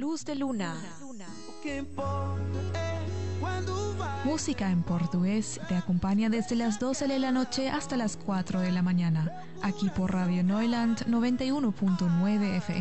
Luz de Luna. Música en portugués te acompaña desde las 12 de la noche hasta las 4 de la mañana, aquí por Radio Neuland 91.9 FM.